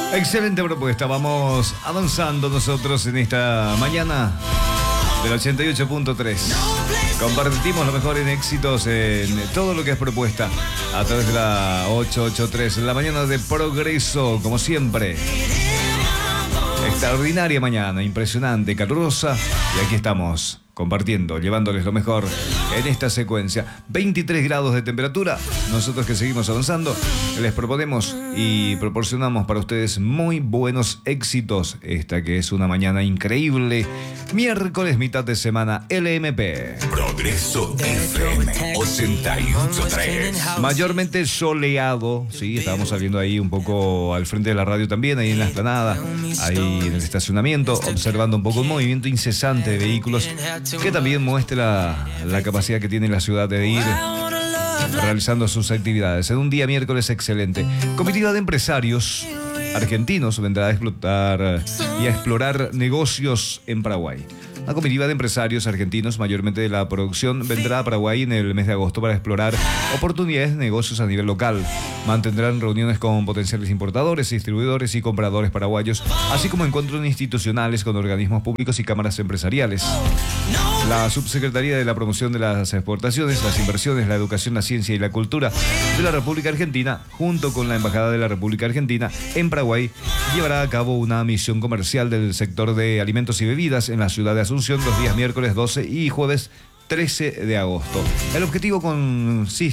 Excelente propuesta. Vamos avanzando nosotros en esta mañana del 88.3. Compartimos lo mejor en éxitos en todo lo que es propuesta a través de la 883. En la mañana de Progreso, como siempre. Extraordinaria mañana, impresionante, calurosa. Y aquí estamos compartiendo, llevándoles lo mejor en esta secuencia. 23 grados de temperatura. Nosotros que seguimos avanzando, les proponemos y proporcionamos para ustedes muy buenos éxitos. Esta que es una mañana increíble. Miércoles, mitad de semana, LMP. Progreso FM 88.3. Mayormente soleado, sí, estábamos saliendo ahí un poco al frente de la radio también, ahí en la explanada, ahí en el estacionamiento, observando un poco el movimiento incesante de vehículos, que también muestra la capacidad que tiene la ciudad de ir realizando sus actividades. En un día miércoles excelente. Comitiva de empresarios argentinos vendrá a explotar y a explorar negocios en Paraguay. La comitiva de empresarios argentinos, mayormente de la producción, vendrá a Paraguay en el mes de agosto para explorar oportunidades de negocios a nivel local. Mantendrán reuniones con potenciales importadores, distribuidores y compradores paraguayos, así como encuentros institucionales con organismos públicos y cámaras empresariales. La Subsecretaría de la Promoción de las Exportaciones, las Inversiones, la Educación, la Ciencia y la Cultura de la República Argentina, junto con la Embajada de la República Argentina en Paraguay, llevará a cabo una misión comercial del sector de alimentos y bebidas en la ciudad de Asunción los días miércoles 12 y jueves 13 de agosto. El objetivo consiste